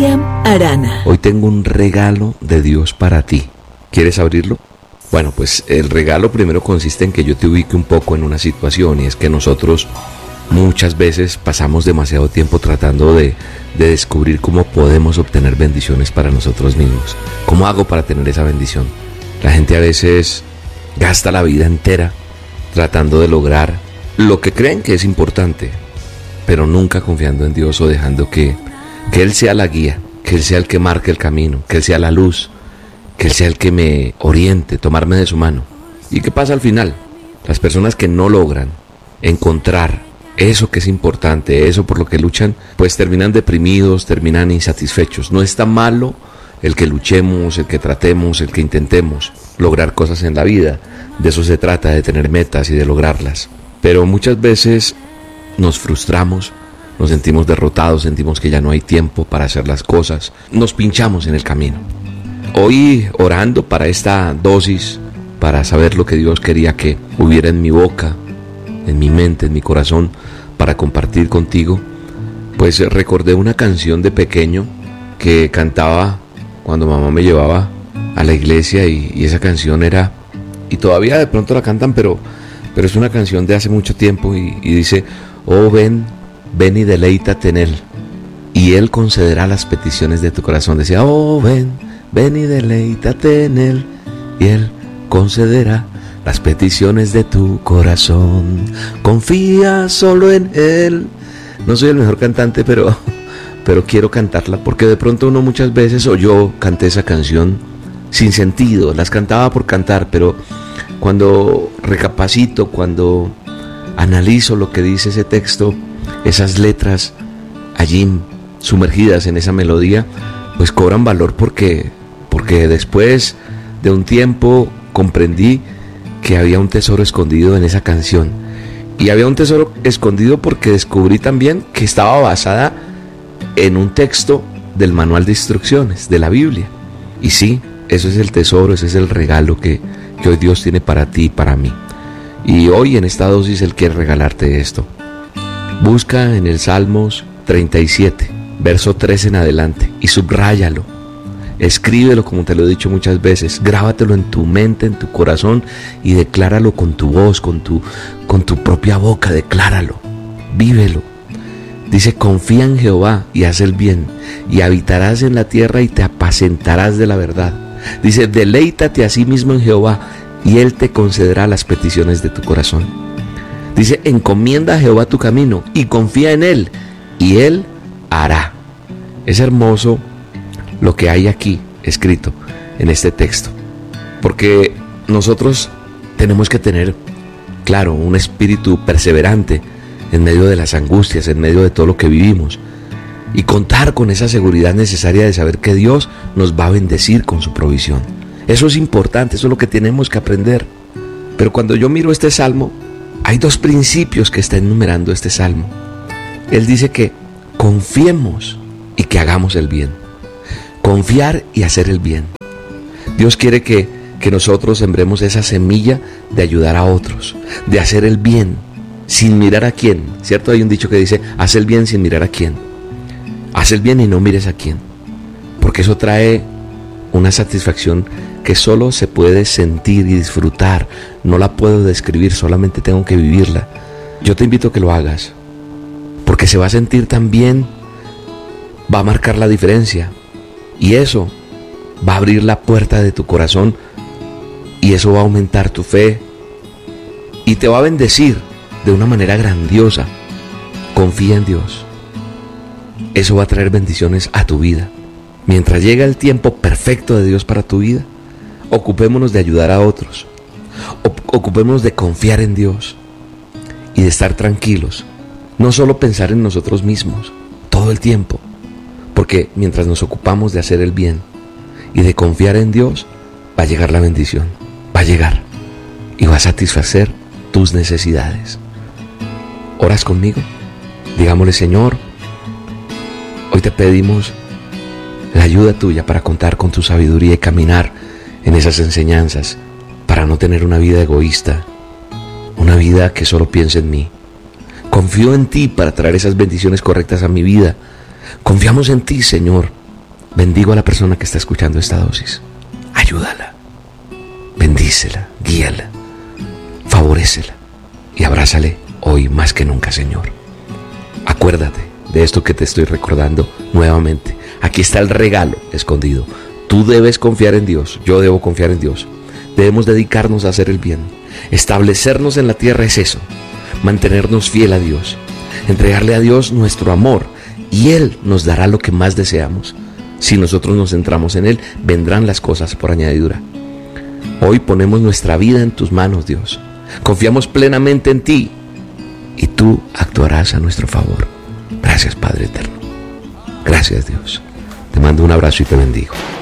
William Arana. Hoy tengo un regalo de Dios para ti. ¿Quieres abrirlo? Bueno, pues el regalo primero consiste en que yo te ubique un poco en una situación, y es que nosotros muchas veces pasamos demasiado tiempo tratando de descubrir cómo podemos obtener bendiciones para nosotros mismos. ¿Cómo hago para tener esa bendición? La gente a veces gasta la vida entera tratando de lograr lo que creen que es importante, pero nunca confiando en Dios o dejando que Él sea la guía, que Él sea el que marque el camino, que Él sea la luz, que Él sea el que me oriente, tomarme de su mano. ¿Y qué pasa al final? Las personas que no logran encontrar eso que es importante, eso por lo que luchan, pues terminan deprimidos, terminan insatisfechos. No está malo el que luchemos, el que tratemos, el que intentemos lograr cosas en la vida. De eso se trata, de tener metas y de lograrlas. Pero muchas veces nos frustramos, nos sentimos derrotados, sentimos que ya no hay tiempo para hacer las cosas, nos pinchamos en el camino. Hoy, orando para esta dosis, para saber lo que Dios quería que hubiera en mi boca, en mi mente, en mi corazón, para compartir contigo, pues recordé una canción de pequeño que cantaba cuando mamá me llevaba a la iglesia, y esa canción era, y todavía de pronto la cantan, pero es una canción de hace mucho tiempo, y dice: oh, ven y deleítate en Él, y Él concederá las peticiones de tu corazón. Decía: oh, ven y deleítate en Él, y Él concederá las peticiones de tu corazón. Confía solo en Él. No soy el mejor cantante, pero quiero cantarla, porque de pronto uno muchas veces, o yo canté esa canción sin sentido, las cantaba por cantar, pero cuando recapacito, cuando analizo lo que dice ese texto, esas letras allí sumergidas en esa melodía, pues cobran valor, porque después de un tiempo comprendí que había un tesoro escondido en esa canción. Y había un tesoro escondido porque descubrí también que estaba basada en un texto del manual de instrucciones de la Biblia. Y sí, eso es el tesoro, ese es el regalo que hoy Dios tiene para ti y para mí. Y hoy en esta dosis Él quiere regalarte esto. Busca en el Salmos 37, verso 3 en adelante, y subráyalo. Escríbelo, como te lo he dicho muchas veces. Grábatelo en tu mente, en tu corazón, y decláralo con tu voz, con tu propia boca. Decláralo, vívelo. Dice: confía en Jehová y haz el bien, y habitarás en la tierra y te apacentarás de la verdad. Dice: deleítate a sí mismo en Jehová, y Él te concederá las peticiones de tu corazón. Dice: encomienda a Jehová tu camino y confía en Él, y Él hará. Es hermoso lo que hay aquí escrito en este texto, porque nosotros tenemos que tener, claro, un espíritu perseverante en medio de las angustias, en medio de todo lo que vivimos, y contar con esa seguridad necesaria de saber que Dios nos va a bendecir con su provisión. Eso es importante, eso es lo que tenemos que aprender. Pero cuando yo miro este salmo, hay dos principios que está enumerando este salmo. Él dice que confiemos y que hagamos el bien. Confiar y hacer el bien. Dios quiere que nosotros sembremos esa semilla de ayudar a otros, de hacer el bien sin mirar a quién, ¿cierto? Hay un dicho que dice: haz el bien sin mirar a quién. Haz el bien y no mires a quién, porque eso trae una satisfacción que solo se puede sentir y disfrutar. No la puedo describir, solamente tengo que vivirla. Yo te invito a que lo hagas, porque se va a sentir tan bien, va a marcar la diferencia, y eso va a abrir la puerta de tu corazón, y eso va a aumentar tu fe y te va a bendecir de una manera grandiosa. Confía en Dios. Eso va a traer bendiciones a tu vida. Mientras llega el tiempo perfecto de Dios para tu vida, ocupémonos de ayudar a otros. Ocupémonos de confiar en Dios y de estar tranquilos. No solo pensar en nosotros mismos todo el tiempo, porque mientras nos ocupamos de hacer el bien y de confiar en Dios, va a llegar la bendición, va a llegar y va a satisfacer tus necesidades. ¿Oras conmigo? Digámosle: Señor, hoy te pedimos la ayuda tuya para contar con tu sabiduría y caminar en esas enseñanzas, para no tener una vida egoísta, una vida que solo piense en mí. Confío en ti para traer esas bendiciones correctas a mi vida. Confiamos en ti, Señor, Bendigo a la persona que está escuchando esta dosis. Ayúdala, bendícela, guíala, favorécela y abrázale hoy más que nunca, Señor. Acuérdate de esto que te estoy recordando nuevamente. Aquí está el regalo escondido. Tú debes confiar en Dios, yo debo confiar en Dios. Debemos dedicarnos a hacer el bien. Establecernos en la tierra es eso, mantenernos fiel a Dios, entregarle a Dios nuestro amor y Él nos dará lo que más deseamos. Si nosotros nos centramos en Él, vendrán las cosas por añadidura. Hoy ponemos nuestra vida en tus manos, Dios. Confiamos plenamente en ti y tú actuarás a nuestro favor. Gracias, Padre eterno. Gracias, Dios. Te mando un abrazo y te bendigo.